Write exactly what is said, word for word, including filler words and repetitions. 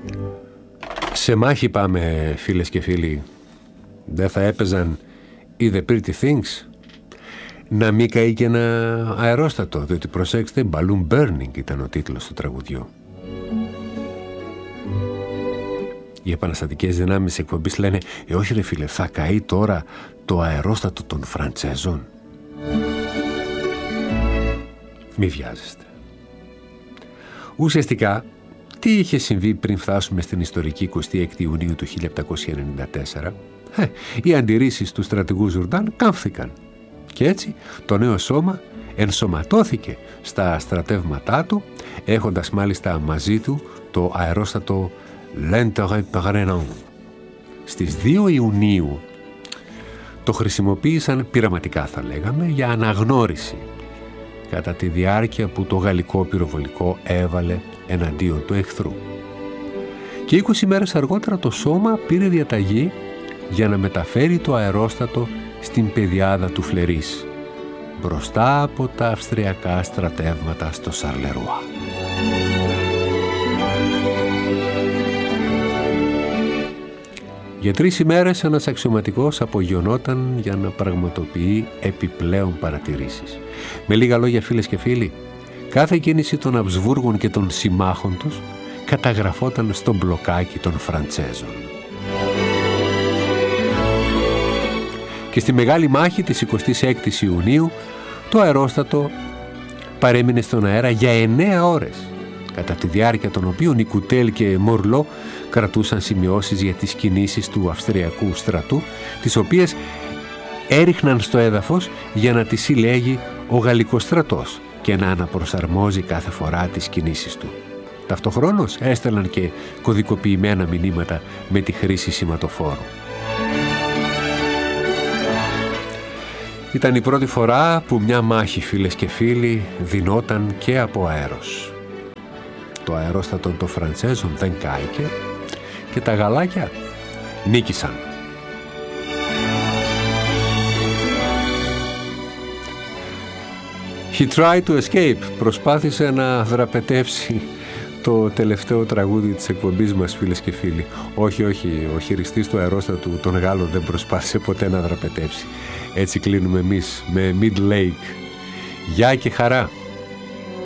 Σε μάχη πάμε, φίλες και φίλοι. Δεν θα έπαιζαν οι The Pretty Things? Να μην καεί και ένα αερόστατο, διότι προσέξτε, Balloon Burning ήταν ο τίτλος του τραγουδιού. Οι επαναστατικές δυνάμεις της εκπομπής λένε «Ε, όχι ρε φίλε, θα καεί τώρα το αερόστατο των Φραντσέζων». Μη βιάζεστε. Ουσιαστικά, τι είχε συμβεί πριν φτάσουμε στην ιστορική εικοστή έκτη Ιουνίου του χίλια επτακόσια ενενήντα τέσσερα? Ε, οι αντιρρήσεις του στρατηγού Ζουρντάν κάμφθηκαν. Και έτσι το νέο σώμα ενσωματώθηκε στα στρατεύματά του, έχοντας μάλιστα μαζί του το αερόστατο L'Intérêt Pérennin. Στις δύο Ιουνίου το χρησιμοποίησαν πειραματικά, θα λέγαμε, για αναγνώριση κατά τη διάρκεια που το γαλλικό πυροβολικό έβαλε εναντίον του εχθρού. Και είκοσι μέρες αργότερα το σώμα πήρε διαταγή για να μεταφέρει το αερόστατο στην πεδιάδα του Φλερίς, μπροστά από τα αυστριακά στρατεύματα στο Σαρλερουά. Για τρεις ημέρες ένας αξιωματικός απογειωνόταν για να πραγματοποιεί επιπλέον παρατηρήσεις. Με λίγα λόγια, φίλες και φίλοι, κάθε κίνηση των Αμπσβούργων και των συμμάχων τους καταγραφόταν στο μπλοκάκι των Φραντσέζων. Και στη μεγάλη μάχη της εικοστής έκτης Ιουνίου το αερόστατο παρέμεινε στον αέρα για εννέα ώρες, κατά τη διάρκεια των οποίων οι Κουτέλ και Μορλό κρατούσαν σημειώσεις για τις κινήσεις του Αυστριακού στρατού, τις οποίες έριχναν στο έδαφος για να τις συλλέγει ο Γαλλικός στρατός και να αναπροσαρμόζει κάθε φορά τις κινήσεις του. Ταυτοχρόνως έστελναν και κωδικοποιημένα μηνύματα με τη χρήση σηματοφόρου. Ήταν η πρώτη φορά που μια μάχη, φίλες και φίλοι, δινόταν και από αέρος. Το αερόστατο των Φραντσέζων δεν κάηκε και τα γαλάκια νίκησαν. He tried to escape. Προσπάθησε να δραπετεύσει το τελευταίο τραγούδι της εκπομπής μας, φίλες και φίλοι. Όχι, όχι, ο χειριστής του αερόστατου των Γάλλων δεν προσπάθησε ποτέ να δραπετεύσει. Έτσι κλείνουμε εμείς με Mid Lake. Γεια και χαρά.